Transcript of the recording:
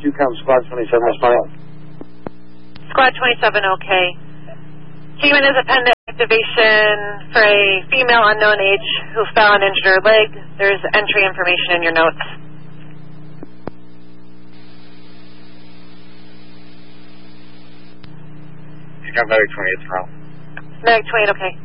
QCOM Squad 27 responding. Squad 27, okay. Human is a pending activation for a female unknown age who fell and injured her leg. There's entry information in your notes. QCOM Medic 28 tomorrow. Medic 28, okay.